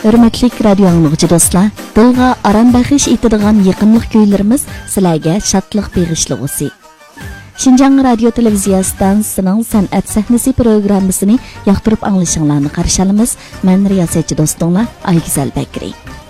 Hürmetli radio anlıqçı dostlar, dilga aram bəxiş etadigan yaqinlik kuylarimiz sizlarga şadlıq beg'ishlig'usi. Şinjan Radio Televiziya stansiyasining san'at sahnasi programmasini yoqtirib anglashinglarni qarshi olamiz. Men riyosatchi do'stinglar Aygizal Bakri.